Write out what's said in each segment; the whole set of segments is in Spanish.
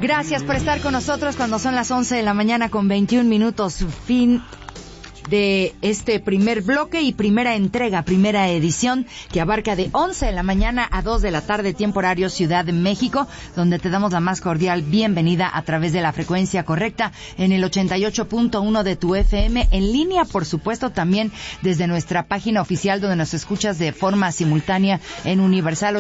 Gracias por estar con nosotros cuando son las 11 de la mañana con 21 minutos. Fin de este primer bloque y primera entrega, primera edición, que abarca de 11 de la mañana a 2 de la tarde, tiempo horario Ciudad de México, donde te damos la más cordial bienvenida a través de la frecuencia correcta en el 88.1 de tu FM, en línea, por supuesto, también desde nuestra página oficial, donde nos escuchas de forma simultánea en Universal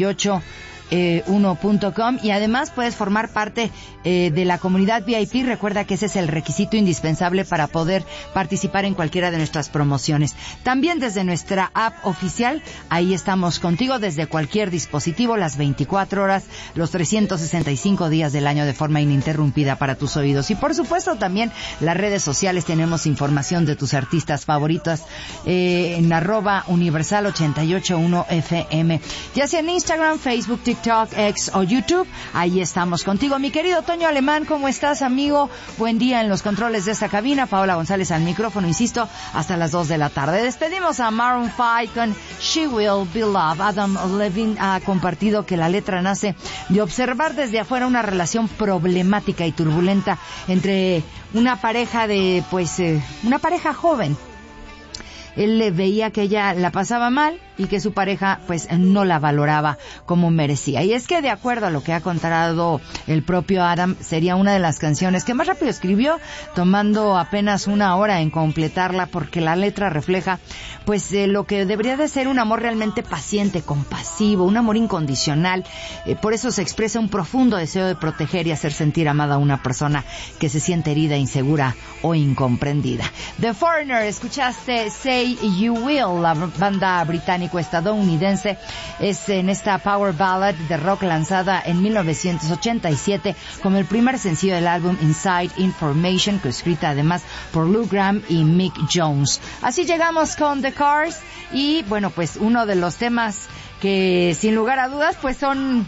88.1.com, y además puedes formar parte de la comunidad VIP. Recuerda que ese es el requisito indispensable para poder participar en cualquiera de nuestras promociones. También desde nuestra app oficial, ahí estamos contigo desde cualquier dispositivo, las 24 horas, los 365 días del año, de forma ininterrumpida para tus oídos. Y por supuesto también las redes sociales, tenemos información de tus artistas favoritos en @Universal 88.1 FM, ya sea en Instagram, Facebook, TikTok, X o YouTube. Ahí estamos contigo. Mi querido Toño Alemán, ¿cómo estás, amigo? Buen día en los controles de esta cabina. Paola González al micrófono, insisto, hasta las 2 de la tarde. Despedimos a Maroon 5 con She Will Be Loved. Adam Levine ha compartido que la letra nace de observar desde afuera una relación problemática y turbulenta entre una pareja una pareja joven. Él le veía que ella la pasaba mal y que su pareja no la valoraba como merecía. Y es que, de acuerdo a lo que ha contado el propio Adam, sería una de las canciones que más rápido escribió, tomando apenas una hora en completarla, porque la letra refleja lo que debería de ser un amor realmente paciente, compasivo, un amor incondicional. Por eso se expresa un profundo deseo de proteger y hacer sentir amada a una persona que se siente herida, insegura o incomprendida. The Foreigner, escuchaste Say You Will, la banda británico-estadounidense, es en esta power ballad de rock lanzada en 1987 como el primer sencillo del álbum Inside Information, escrita además por Lou Gramm y Mick Jones. Así llegamos con The Cars y uno de los temas que sin lugar a dudas son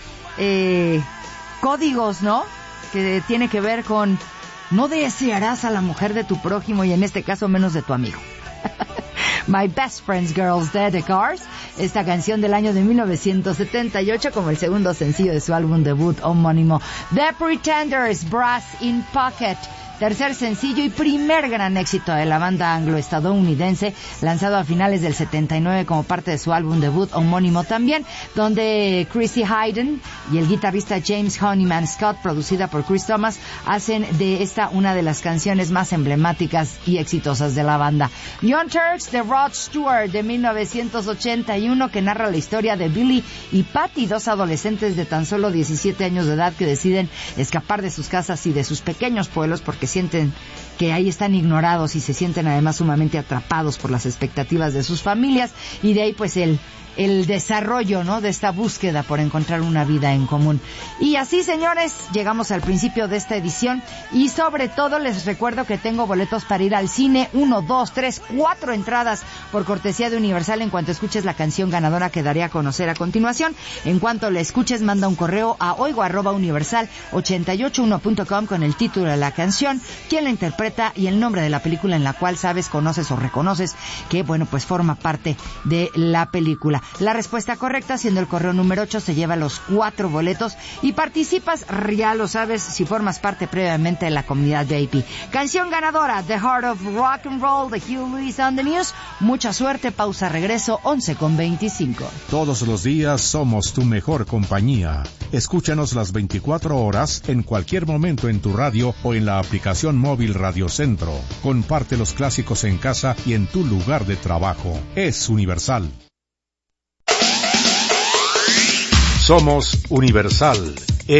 códigos, ¿no? Que tiene que ver con no desearás a la mujer de tu prójimo, y en este caso menos de tu amigo. My Best Friend's Girls de The Cars, esta canción del año de 1978 como el segundo sencillo de su álbum debut homónimo. The Pretenders, Brass in Pocket, tercer sencillo y primer gran éxito de la banda anglo-estadounidense, lanzado a finales del 79 como parte de su álbum debut homónimo también, donde Chrissy Hynde y el guitarrista James Honeyman Scott, producida por Chris Thomas, hacen de esta una de las canciones más emblemáticas y exitosas de la banda. Young Turks de Rod Stewart de 1981, que narra la historia de Billy y Patty, dos adolescentes de tan solo 17 años de edad que deciden escapar de sus casas y de sus pequeños pueblos porque sienten que ahí están ignorados y se sienten además sumamente atrapados por las expectativas de sus familias, y de ahí el desarrollo, ¿no?, de esta búsqueda por encontrar una vida en común. Y así, señores, llegamos al principio de esta edición, y sobre todo les recuerdo que tengo boletos para ir al cine, 1, 2, 3, 4 entradas por cortesía de Universal. En cuanto escuches la canción ganadora que daré a conocer a continuación, en cuanto la escuches, manda un correo a oigo@universal881.com con el título de la canción, quién la interpreta y el nombre de la película en la cual sabes, conoces o reconoces que forma parte de la película. La respuesta correcta, siendo el correo número 8, se lleva los 4 boletos y participas, ya lo sabes, si formas parte previamente de la comunidad VIP. Canción ganadora, The Heart of Rock and Roll de Hugh Lewis on the News. Mucha suerte, pausa, regreso, 11:25. Todos los días somos tu mejor compañía. Escúchanos las 24 horas en cualquier momento en tu radio o en la aplicación móvil Radio Centro. Comparte los clásicos en casa y en tu lugar de trabajo. Es Universal. Somos Universal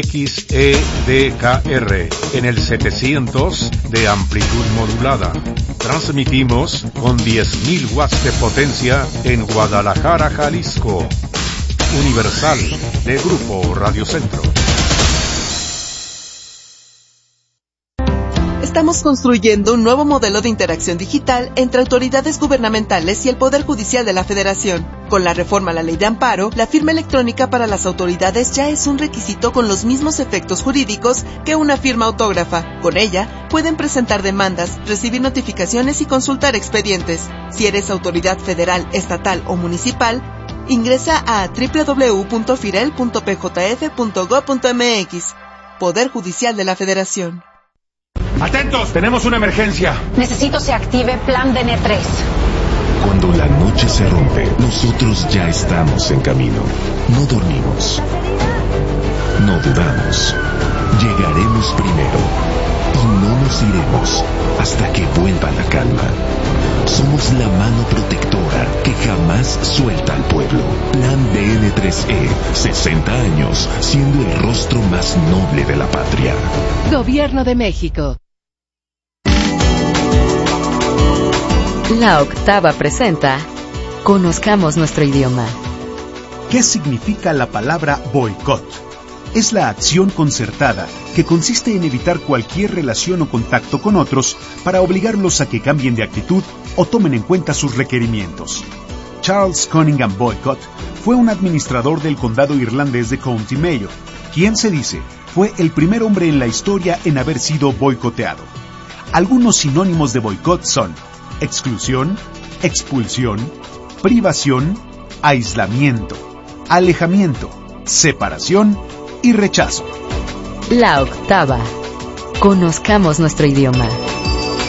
XEDKR en el 700 de amplitud modulada. Transmitimos con 10.000 watts de potencia en Guadalajara, Jalisco. Universal, de Grupo Radio Centro. Estamos construyendo un nuevo modelo de interacción digital entre autoridades gubernamentales y el Poder Judicial de la Federación. Con la reforma a la Ley de Amparo, la firma electrónica para las autoridades ya es un requisito con los mismos efectos jurídicos que una firma autógrafa. Con ella, pueden presentar demandas, recibir notificaciones y consultar expedientes. Si eres autoridad federal, estatal o municipal, ingresa a www.firel.pjf.gov.mx. Poder Judicial de la Federación. ¡Atentos! ¡Tenemos una emergencia! Necesito se active Plan DN3. Cuando la noche se rompe, nosotros ya estamos en camino. No dormimos. No dudamos. Llegaremos primero. Y no nos iremos hasta que vuelva la calma. Somos la mano protectora que jamás suelta al pueblo. Plan DN3E, 60 años, siendo el rostro más noble de la patria. Gobierno de México. La Octava presenta Conozcamos nuestro idioma. ¿Qué significa la palabra boicot? Es la acción concertada que consiste en evitar cualquier relación o contacto con otros para obligarlos a que cambien de actitud o tomen en cuenta sus requerimientos. Charles Cunningham Boycott fue un administrador del condado irlandés de County Mayo, quien se dice fue el primer hombre en la historia en haber sido boicoteado. Algunos sinónimos de boicot son exclusión, expulsión, privación, aislamiento, alejamiento, separación y rechazo. La Octava. Conozcamos nuestro idioma.